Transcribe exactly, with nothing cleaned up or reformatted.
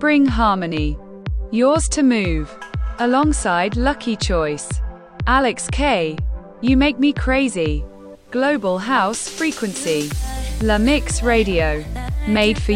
Bring harmony. Yours to Move. Alongside Lucky Choice. Alex K. You Make Me Crazy. Global House Frequency. La Mix Radio. Made for